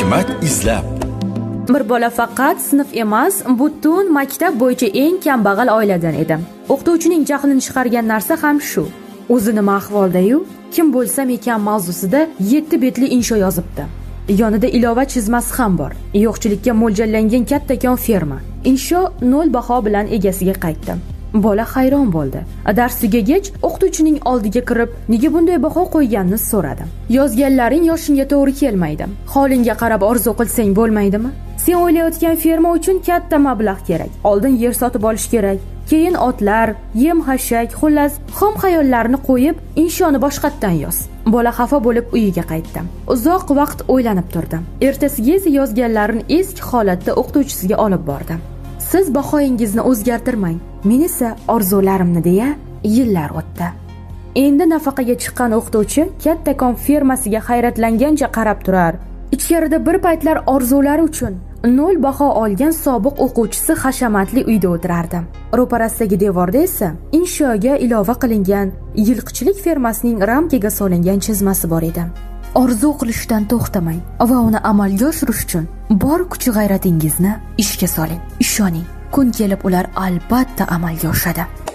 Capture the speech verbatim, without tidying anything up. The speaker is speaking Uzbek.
Hikmat izlab. Bir bola faqat sinf emas, butun maktab bo'yicha eng kambag'al oiladan edi. O'qituvchining jahlini chiqargan narsa ham shu. O'zi nima ahvolda-yu, kim bo'lsam ekan mavzusida yetti betli insho yozibdi. Yonida ilova chizmasi ham bor. Yo'qchilikka mo'ljallangan kattakon ferma. Insho nol baho bilan egasiga qaytdi. Bola hayron bo'ldi. Dars tugagach, o'qituvchining oldiga kirib, nega bunday baho qo'yganini so'radi. Yozganlaring yoshingga to'g'ri kelmaydi. Holingga qarab orzu qilsang bo'lmaydimi? Sen o'ylayotgan ferma uchun katta mablag' kerak. Oldin yer sotib olish kerak. Keyin otlar, yem-hashak, xullas, xom xayollarni qo'yib, inshoni boshqatdan yoz. Bola xafa bo'lib uyiga qaytdi. Uzoq vaqt o'ylanib turdi. Ertasiga esa yozganlarini eski holatda o'qituvchisiga olib bordi. Siz bahoyingizni o'zgartirmang, men esa orzularimni deya yillar o'tdi. Endi nafaqaga chiqqan o'qituvchi kattakon fermasiga hayratlangancha qarab turar. Ichkarida bir paytlar orzulari uchun nol baho olgan sobiq o'quvchisi hashamatli uyda o'tirardi. Ro'parasidagi devorda esa inshoga ilova qilingan yilqichilik fermasining ramkaga solingan chizmasi bor edi. Orzu qilishdan to'xtamang va uni amalga oshirish uchun bor kuch-g'ayratingizni ishga soling. Ishoning, kun kelib ular albatta amalga oshadi.